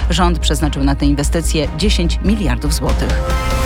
Rząd przeznaczył na te inwestycje 10 miliardów złotych.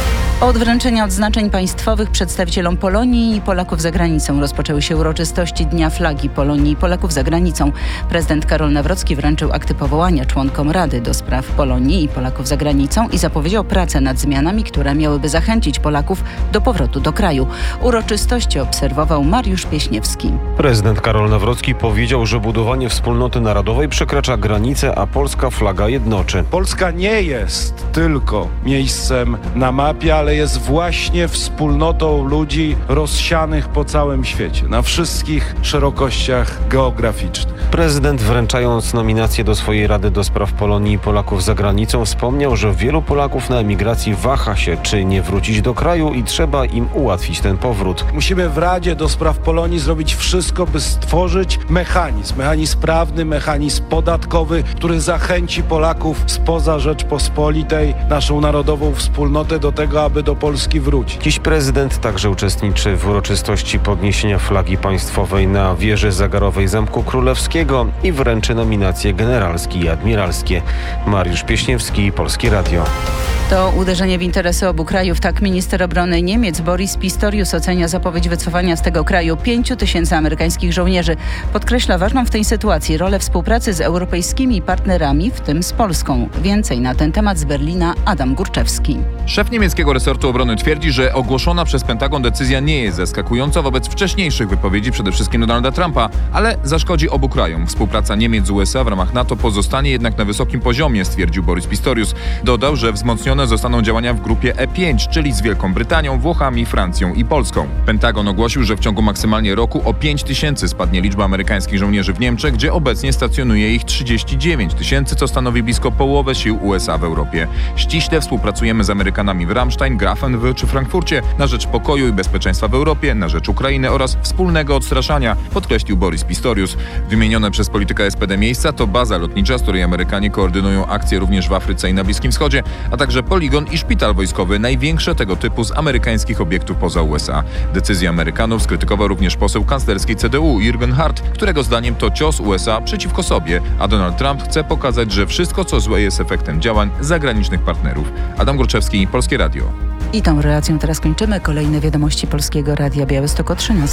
Od wręczenia odznaczeń państwowych przedstawicielom Polonii i Polaków za granicą rozpoczęły się uroczystości Dnia Flagi Polonii i Polaków za granicą. Prezydent Karol Nawrocki wręczył akty powołania członkom Rady do Spraw Polonii i Polaków za granicą i zapowiedział pracę nad zmianami, które miałyby zachęcić Polaków do powrotu do kraju. Uroczystości obserwował Mariusz Pieśniewski. Prezydent Karol Nawrocki powiedział, że budowanie wspólnoty narodowej przekracza granice, a polska flaga jednoczy. Polska nie jest tylko miejscem na mapie, ale jest właśnie wspólnotą ludzi rozsianych po całym świecie, na wszystkich szerokościach geograficznych. Prezydent, wręczając nominację do swojej Rady do Spraw Polonii i Polaków za granicą, wspomniał, że wielu Polaków na emigracji waha się, czy nie wrócić do kraju i trzeba im ułatwić ten powrót. Musimy w Radzie do Spraw Polonii zrobić wszystko, by stworzyć mechanizm prawny, mechanizm podatkowy, który zachęci Polaków spoza Rzeczpospolitej, naszą narodową wspólnotę do tego, aby do Polski wrócić. Dziś prezydent także uczestniczy w uroczystości podniesienia flagi państwowej na wieży zagarowej Zamku Królewskiego i wręczy nominacje generalskie i admiralskie. Mariusz Pieśniewski, Polskie Radio. To uderzenie w interesy obu krajów. Tak minister obrony Niemiec Boris Pistorius ocenia zapowiedź wycofania z tego kraju 5 000 amerykańskich żołnierzy. Podkreśla ważną w tej sytuacji rolę współpracy z europejskimi partnerami, w tym z Polską. Więcej na ten temat z Berlina Adam Górczewski. Szef niemieckiego resortu obrony twierdzi, że ogłoszona przez Pentagon decyzja nie jest zaskakująca wobec wcześniejszych wypowiedzi przede wszystkim Donalda Trumpa, ale zaszkodzi obu krajom. Współpraca Niemiec z USA w ramach NATO pozostanie jednak na wysokim poziomie, stwierdził Boris Pistorius. Dodał, że wzmocnione zostaną działania w grupie E5, czyli z Wielką Brytanią, Włochami, Francją i Polską. Pentagon ogłosił, że w ciągu maksymalnie roku o 5 000 spadnie liczba amerykańskich żołnierzy w Niemczech, gdzie obecnie stacjonuje ich 39 000, co stanowi blisko połowę sił USA w Europie. Ściśle współpracujemy z Amerykanami w Ramstein, Grafenwöhr czy Frankfurcie na rzecz pokoju i bezpieczeństwa w Europie, na rzecz Ukrainy oraz wspólnego odstraszania, podkreślił Boris Pistorius. Wymienione przez polityka SPD miejsca to baza lotnicza, z której Amerykanie koordynują akcje również w Afryce i na Bliskim Wschodzie, a także poligon i szpital wojskowy, największe tego typu z amerykańskich obiektów poza USA. Decyzję Amerykanów skrytykował również poseł kanclerskiej CDU Jürgen Hart, którego zdaniem to cios USA przeciwko sobie, a Donald Trump chce pokazać, że wszystko co złe jest efektem działań zagranicznych partnerów. Adam Górczewski, Polskie Radio. I tą relacją teraz kończymy. Kolejne wiadomości Polskiego Radia Białystok o 13:00.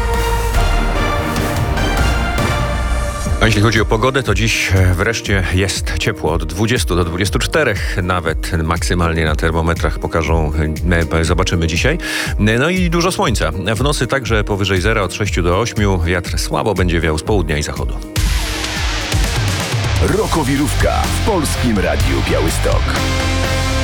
A jeśli chodzi o pogodę, to dziś wreszcie jest ciepło, od 20 do 24, nawet maksymalnie na termometrach pokażą, zobaczymy dzisiaj. No i dużo słońca. W nocy także powyżej zera, od 6 do 8, wiatr słabo będzie wiał z południa i zachodu. Rokowirówka w Polskim Radiu Białystok.